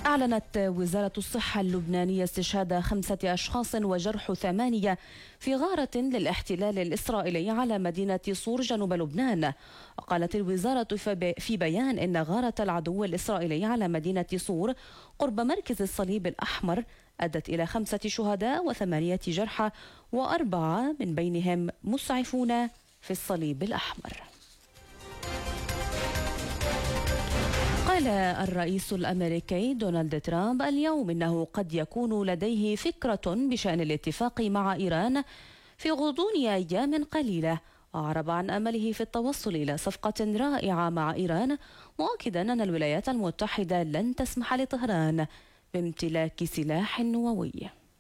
أعلنت وزارة الصحة اللبنانية استشهاد 5 أشخاص وجرح 8 في غارة للاحتلال الإسرائيلي على مدينة صور جنوب لبنان. وقالت الوزارة في بيان إن غارة العدو الإسرائيلي على مدينة صور قرب مركز الصليب الأحمر أدت إلى 5 شهداء و8 جرحى، و4 من بينهم مسعفون في الصليب الأحمر. قال الرئيس الأمريكي دونالد ترامب اليوم إنه قد يكون لديه فكرة بشأن الاتفاق مع إيران في غضون أيام قليلة، وأعرب عن أمله في التوصل إلى صفقة رائعة مع إيران، مؤكدا أن الولايات المتحدة لن تسمح لطهران بامتلاك سلاح نووي.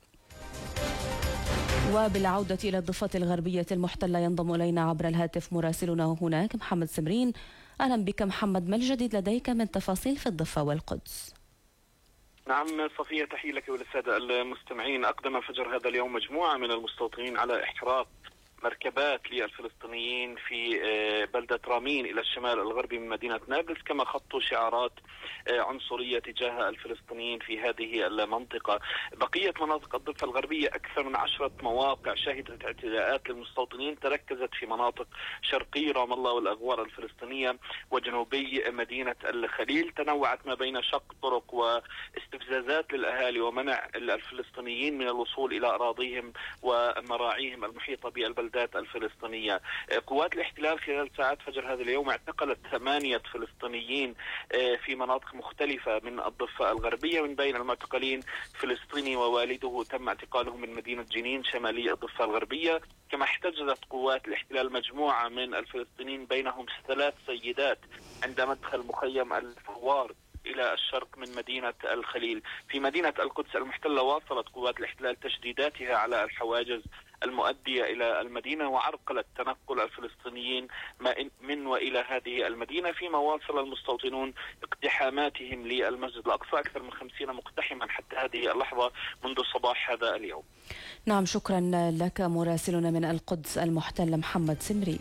وبالعودة إلى الضفة الغربية المحتلة ينضم إلينا عبر الهاتف مراسلنا هناك محمد سمرين. أهلا بك محمد، ما الجديد لديك من تفاصيل في الضفة والقدس؟ نعم صفية، تحية لك وللسادة المستمعين. أقدم فجر هذا اليوم مجموعة من المستوطنين على إحراق مركبات للفلسطينيين في بلدة رامين إلى الشمال الغربي من مدينة نابلس، كما خطوا شعارات عنصرية تجاه الفلسطينيين في هذه المنطقة. بقية مناطق الضفة الغربية أكثر من 10 مواقع شهدت اعتداءات للمستوطنين تركزت في مناطق شرقي رام الله والأغوار الفلسطينية وجنوبي مدينة الخليل. تنوعت ما بين شق طرق واستفزازات للأهالي ومنع الفلسطينيين من الوصول إلى أراضيهم ومراعيهم المحيطة بالبلدات الفلسطينية. قوات الاحتلال خلال ساعات فجر هذا اليوم اعتقلت 8 فلسطينيين في مناطق مختلفة من الضفة الغربية. من بين المعتقلين فلسطيني ووالده تم اعتقاله من مدينة جنين شمالي الضفة الغربية. كما احتجزت قوات الاحتلال مجموعة من الفلسطينيين بينهم 3 سيدات عند مدخل مخيم الفوار إلى الشرق من مدينة الخليل. في مدينة القدس المحتلة واصلت قوات الاحتلال تشديداتها على الحواجز المؤدية إلى المدينة وعرقلت تنقل الفلسطينيين من وإلى هذه المدينة، فيما واصل المستوطنون اقتحاماتهم للمسجد الأقصى، أكثر من 50 مقتحما حتى هذه اللحظة منذ صباح هذا اليوم. نعم، شكرا لك مراسلنا من القدس المحتلة محمد سمري.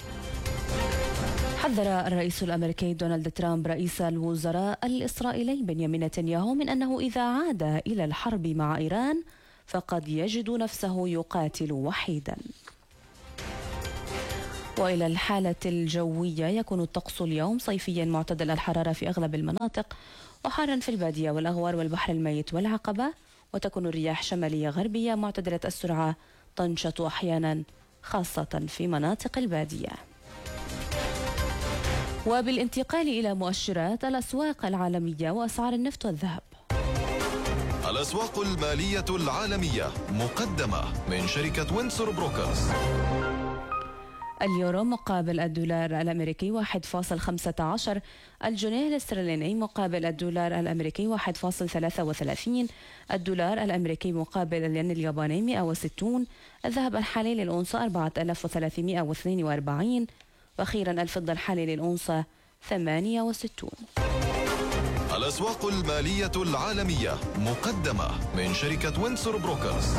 حذر الرئيس الأمريكي دونالد ترامب رئيس الوزراء الإسرائيلي بنيامين نتنياهو من أنه إذا عاد إلى الحرب مع إيران فقد يجد نفسه يقاتل وحيدا. وإلى الحالة الجوية، يكون الطقس اليوم صيفيا معتدل الحرارة في أغلب المناطق، وحارا في البادية والأغوار والبحر الميت والعقبة، وتكون الرياح شمالية غربية معتدلة السرعة تنشط أحيانا خاصة في مناطق البادية. وبالانتقال إلى مؤشرات الأسواق العالمية وأسعار النفط والذهب. الأسواق المالية العالمية مقدمة من شركة وينسور بروكرز. اليورو مقابل الدولار الأمريكي 1.15، الجنيه الاسترليني مقابل الدولار الأمريكي 1.33، الدولار الأمريكي مقابل الين الياباني 160، الذهب الحالي للأونصة 4342، وأخيرا الفضة الحالي للأونصة 68. الأسواق المالية العالمية مقدمة من شركة وينسور بروكرز.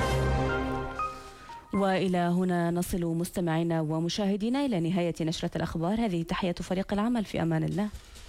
وإلى هنا نصل مستمعينا ومشاهدينا إلى نهاية نشرة الأخبار. هذه تحية فريق العمل، في أمان الله.